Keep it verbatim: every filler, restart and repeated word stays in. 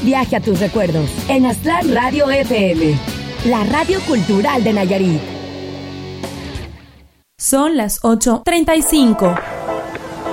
viaje a tus recuerdos en Aztlán Radio F M, la radio cultural de Nayarit. Son las ocho treinta y cinco.